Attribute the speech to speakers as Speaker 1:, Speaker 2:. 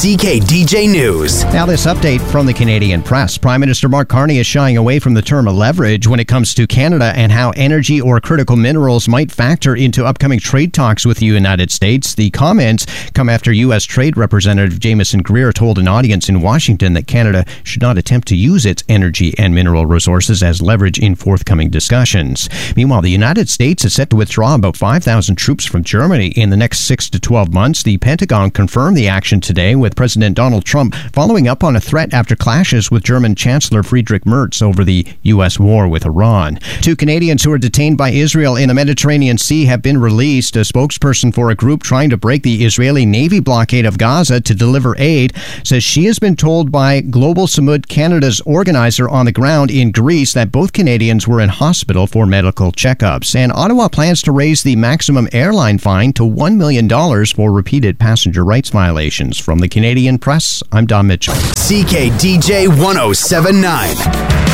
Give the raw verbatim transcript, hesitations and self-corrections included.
Speaker 1: C K D J News.
Speaker 2: Now this update from the Canadian press. Prime Minister Mark Carney is shying away from the term leverage when it comes to Canada and how energy or critical minerals might factor into upcoming trade talks with the United States. The comments come after U S Trade Representative Jameson Greer told an audience in Washington that Canada should not attempt to use its energy and mineral resources as leverage in forthcoming discussions. Meanwhile, the United States is set to withdraw about five thousand troops from Germany in the next six to twelve months. The Pentagon confirmed the action today, with President Donald Trump following up on a threat after clashes with German Chancellor Friedrich Merz over the U S war with Iran. Two Canadians who are detained by Israel in the Mediterranean Sea have been released. A spokesperson for a group trying to break the Israeli Navy blockade of Gaza to deliver aid says she has been told by Global Samud Canada's organizer on the ground in Greece that both Canadians were in hospital for medical checkups. And Ottawa plans to raise the maximum airline fine to one million dollars for repeated passenger rights violations. From the Canadian press, I'm Don Mitchell.
Speaker 1: C K D J one oh seven point nine.